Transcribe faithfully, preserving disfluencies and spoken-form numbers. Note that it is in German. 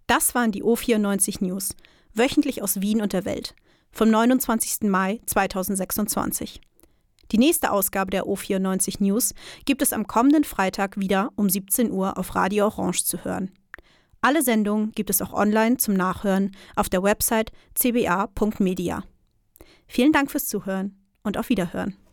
Das waren die O vierundneunzig News, wöchentlich aus Wien und der Welt, vom neunundzwanzigsten Mai zweitausendsechsundzwanzig. Die nächste Ausgabe der O vierundneunzig News gibt es am kommenden Freitag wieder um siebzehn Uhr auf Radio Orange zu hören. Alle Sendungen gibt es auch online zum Nachhören auf der Website c b a punkt media. Vielen Dank fürs Zuhören und auf Wiederhören.